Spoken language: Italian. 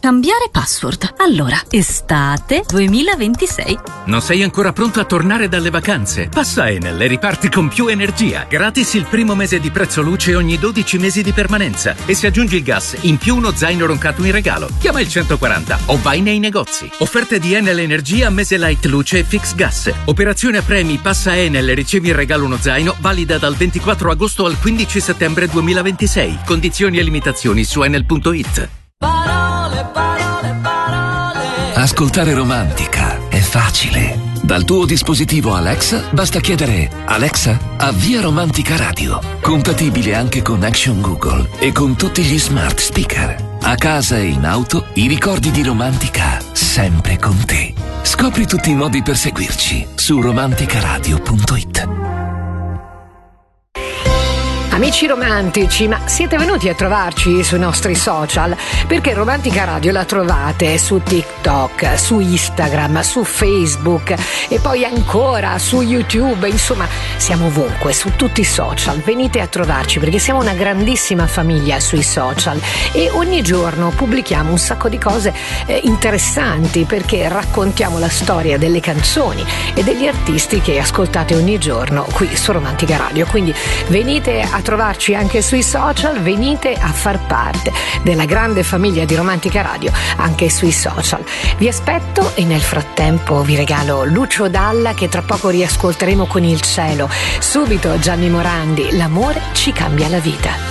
Cambiare password. Allora, estate 2026. Non sei ancora pronto a tornare dalle vacanze? Passa Enel e riparti con più energia. Gratis il primo mese di prezzo luce ogni 12 mesi di permanenza. E se aggiungi il gas, in più uno zaino roncato in regalo. Chiama il 140 o vai nei negozi. Offerte di Enel Energia, mese light luce e fix gas. Operazione a premi, passa Enel e ricevi in regalo uno zaino, valida dal 24 agosto al 15 settembre 2026. Condizioni e limitazioni su enel.it. Parole, parole, parole. Ascoltare Romantica è facile. Dal tuo dispositivo Alexa basta chiedere: Alexa, avvia Romantica Radio. Compatibile anche con Action Google e con tutti gli smart speaker. A casa e in auto, i ricordi di Romantica sempre con te. Scopri tutti i modi per seguirci su romanticaradio.it. Amici romantici, ma siete venuti a trovarci sui nostri social? Perché Romantica Radio la trovate su TikTok, su Instagram, su Facebook e poi ancora su YouTube. Insomma, siamo ovunque, su tutti i social. Venite a trovarci perché siamo una grandissima famiglia sui social e ogni giorno pubblichiamo un sacco di cose interessanti, perché raccontiamo la storia delle canzoni e degli artisti che ascoltate ogni giorno qui su Romantica Radio. Quindi venite a trovarci anche sui social, venite a far parte della grande famiglia di Romantica Radio anche sui social. Vi aspetto e nel frattempo vi regalo Lucio Dalla, che tra poco riascolteremo con Il cielo. Subito Gianni Morandi, L'amore ci cambia la vita.